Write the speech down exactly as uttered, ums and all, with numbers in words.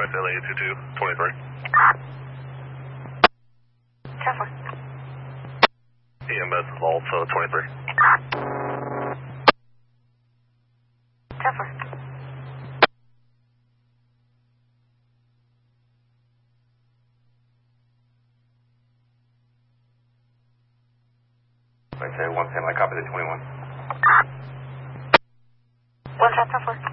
request L A two two twenty-three. ten four. E M S also twenty-three. ten four. I say one ten, I copy the twenty-one. one ten four.